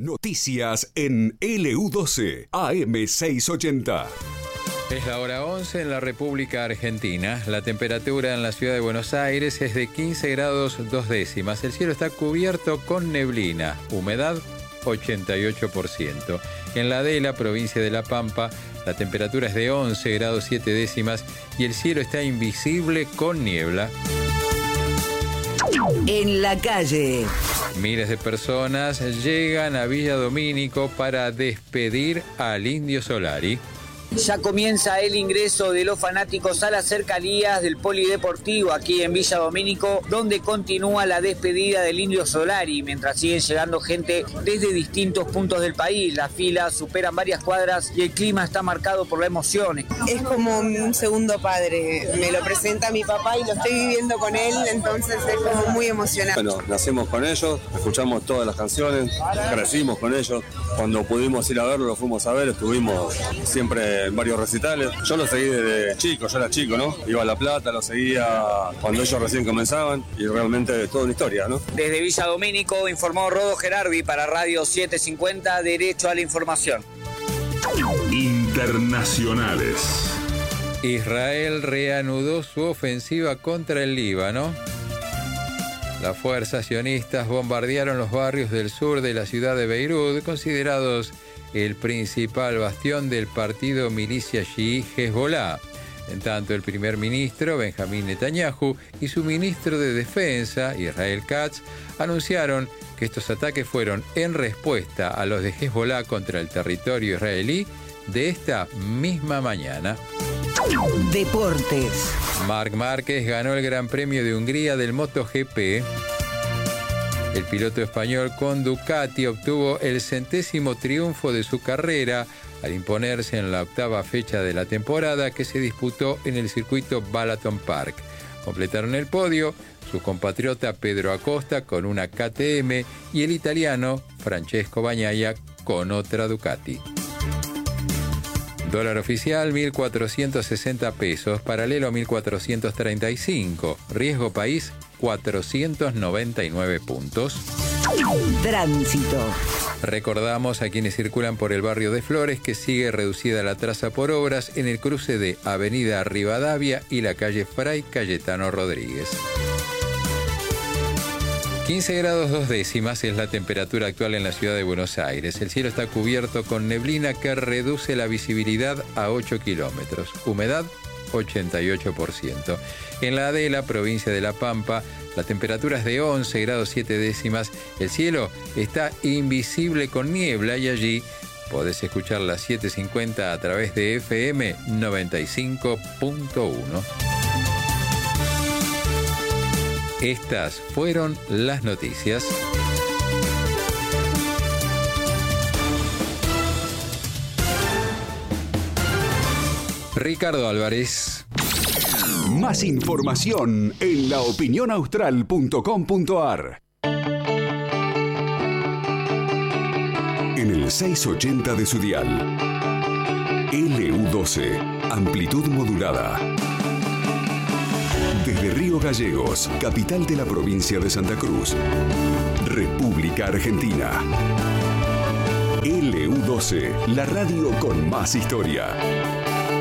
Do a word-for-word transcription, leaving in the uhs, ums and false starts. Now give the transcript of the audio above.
Noticias en L U doce, A M seiscientos ochenta. Es la hora once en la República Argentina. La temperatura en la ciudad de Buenos Aires es de quince grados dos décimas. El cielo está cubierto con neblina. Humedad ochenta y ocho por ciento. En la Adela, provincia de La Pampa, la temperatura es de once grados siete décimas y el cielo está invisible con niebla. En la calle. Miles de personas llegan a Villa Domínico para despedir al Indio Solari. Ya comienza el ingreso de los fanáticos a las cercanías del polideportivo aquí en Villa Domínico, donde continúa la despedida del Indio Solari, mientras siguen llegando gente desde distintos puntos del país. Las filas superan varias cuadras y el clima está marcado por la emoción. Es como un segundo padre, me lo presenta mi papá y lo estoy viviendo con él, entonces es como muy emocionante. Bueno, nacimos con ellos, escuchamos todas las canciones, crecimos con ellos. Cuando pudimos ir a verlo, lo fuimos a ver, estuvimos siempre en varios recitales. Yo lo seguí desde chico, yo era chico, ¿no? Iba a La Plata, lo seguía cuando ellos recién comenzaban y realmente toda una historia, ¿no? Desde Villa Domínico informó Rodo Gerardi para Radio setecientos cincuenta, Derecho a la Información. Internacionales. Israel reanudó su ofensiva contra el Líbano. Las fuerzas sionistas bombardearon los barrios del sur de la ciudad de Beirut, considerados el principal bastión del partido milicia chií Hezbollah. En tanto, el primer ministro Benjamín Netanyahu y su ministro de Defensa, Israel Katz, anunciaron que estos ataques fueron en respuesta a los de Hezbollah contra el territorio israelí de esta misma mañana. Deportes. Marc Márquez ganó el Gran Premio de Hungría del MotoGP. El piloto español con Ducati obtuvo el centésimo triunfo de su carrera al imponerse en la octava fecha de la temporada que se disputó en el circuito Balaton Park. Completaron el podio su compatriota Pedro Acosta con una K T M y el italiano Francesco Bagnaia con otra Ducati. Dólar oficial mil cuatrocientos sesenta pesos, paralelo mil cuatrocientos treinta y cinco, riesgo país cuatrocientos noventa y nueve puntos. Tránsito. Recordamos a quienes circulan por el barrio de Flores que sigue reducida la traza por obras en el cruce de Avenida Rivadavia y la calle Fray Cayetano Rodríguez. quince grados dos décimas es la temperatura actual en la ciudad de Buenos Aires. El cielo está cubierto con neblina que reduce la visibilidad a ocho kilómetros. Humedad ochenta y ocho por ciento. En la Adela, provincia de La Pampa, la temperatura es de once grados siete décimas. El cielo está invisible con niebla y allí podés escuchar las siete cincuenta a través de F M noventa y cinco punto uno. Estas fueron las noticias. Ricardo Álvarez. Más información en la opinión austral punto com punto a r. En el seiscientos ochenta de su dial. L U doce, amplitud modulada. Desde Río Gallegos, capital de la provincia de Santa Cruz, República Argentina. L U doce, la radio con más historia.